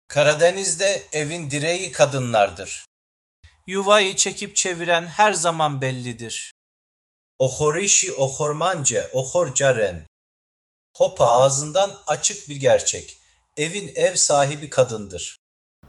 Karadeniz'de evin direği kadınlardır. Yuvayı çekip çeviren her zaman bellidir. Ohorişi ohormance ohorcaren. Hopa ağzından açık bir gerçek. Evin ev sahibi kadındır.